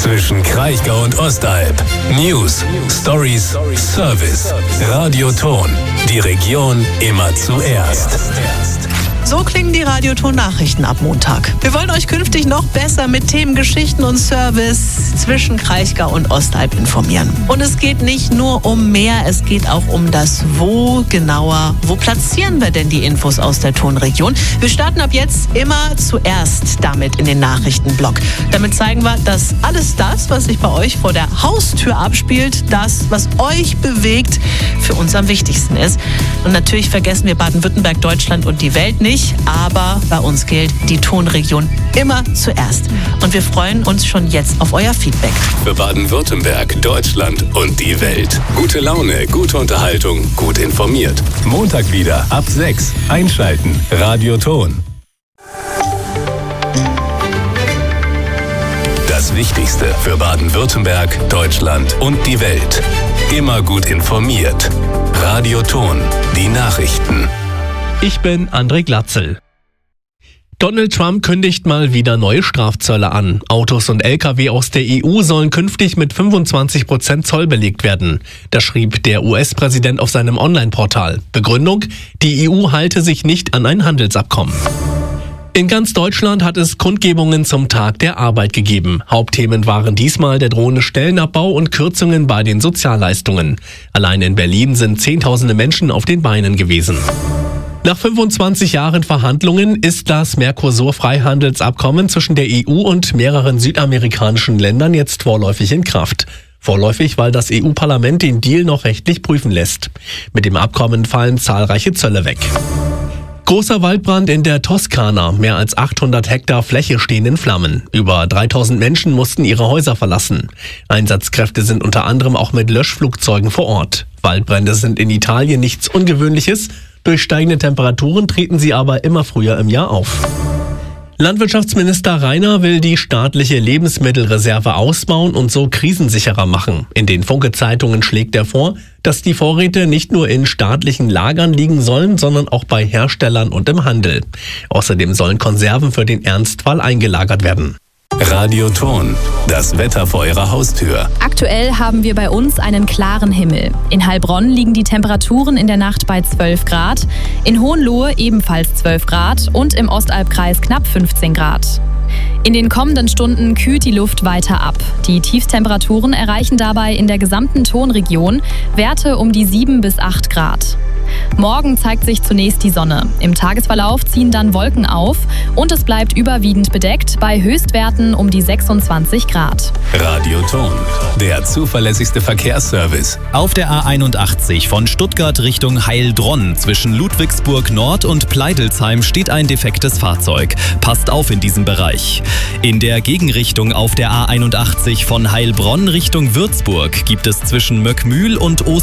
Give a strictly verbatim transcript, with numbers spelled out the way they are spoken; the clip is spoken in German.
zwischen Kraichgau und Ostalb. News, Stories, Service, Radioton. Die Region immer zuerst. So klingen die Radioton-Nachrichten ab Montag. Wir wollen euch künftig noch besser mit Themen, Geschichten und Service zwischen Kraichgau und Ostalb informieren. Und es geht nicht nur um mehr, es geht auch um das Wo genauer. Wo platzieren wir denn die Infos aus der Tonregion? Wir starten ab jetzt immer zuerst damit in den Nachrichtenblock. Damit zeigen wir, dass alles das, was sich bei euch vor der Haustür abspielt, das, was euch bewegt, für uns am wichtigsten ist. Und natürlich vergessen wir Baden-Württemberg, Deutschland und die Welt nicht. Aber bei uns gilt die Tonregion immer zuerst. Und wir freuen uns schon jetzt auf euer Feedback. Für Baden-Württemberg, Deutschland und die Welt. Gute Laune, gute Unterhaltung, gut informiert. Montag wieder ab sechs. Einschalten. Radioton. Das Wichtigste für Baden-Württemberg, Deutschland und die Welt. Immer gut informiert. Radioton. Die Nachrichten. Ich bin André Glatzel. Donald Trump kündigt mal wieder neue Strafzölle an. Autos und L K W aus der E U sollen künftig mit fünfundzwanzig Prozent Zoll belegt werden. Das schrieb der U S-Präsident auf seinem Online-Portal. Begründung: Die E U halte sich nicht an ein Handelsabkommen. In ganz Deutschland hat es Kundgebungen zum Tag der Arbeit gegeben. Hauptthemen waren diesmal der drohende Stellenabbau und Kürzungen bei den Sozialleistungen. Allein in Berlin sind Zehntausende Menschen auf den Beinen gewesen. Nach fünfundzwanzig Jahren Verhandlungen ist das Mercosur-Freihandelsabkommen zwischen der E U und mehreren südamerikanischen Ländern jetzt vorläufig in Kraft. Vorläufig, weil das E U-Parlament den Deal noch rechtlich prüfen lässt. Mit dem Abkommen fallen zahlreiche Zölle weg. Großer Waldbrand in der Toskana. Mehr als achthundert Hektar Fläche stehen in Flammen. Über dreitausend Menschen mussten ihre Häuser verlassen. Einsatzkräfte sind unter anderem auch mit Löschflugzeugen vor Ort. Waldbrände sind in Italien nichts Ungewöhnliches. Durch steigende Temperaturen treten sie aber immer früher im Jahr auf. Landwirtschaftsminister Rainer will die staatliche Lebensmittelreserve ausbauen und so krisensicherer machen. In den Funke-Zeitungen schlägt er vor, dass die Vorräte nicht nur in staatlichen Lagern liegen sollen, sondern auch bei Herstellern und im Handel. Außerdem sollen Konserven für den Ernstfall eingelagert werden. Radioton. Das Wetter vor Ihrer Haustür. Aktuell haben wir bei uns einen klaren Himmel. In Heilbronn liegen die Temperaturen in der Nacht bei zwölf Grad, in Hohenlohe ebenfalls zwölf Grad und im Ostalbkreis knapp fünfzehn Grad. In den kommenden Stunden kühlt die Luft weiter ab. Die Tiefstemperaturen erreichen dabei in der gesamten Tonregion Werte um die sieben bis acht Grad. Morgen zeigt sich zunächst die Sonne. Im Tagesverlauf ziehen dann Wolken auf und es bleibt überwiegend bedeckt bei Höchstwerten um die sechsundzwanzig Grad. Radioton, der zuverlässigste Verkehrsservice. Auf der A einundachtzig von Stuttgart Richtung Heilbronn zwischen Ludwigsburg Nord und Pleidelsheim steht ein defektes Fahrzeug. Passt auf in diesem Bereich. In der Gegenrichtung auf der A einundachtzig von Heilbronn Richtung Würzburg gibt es zwischen Möckmühl und Ost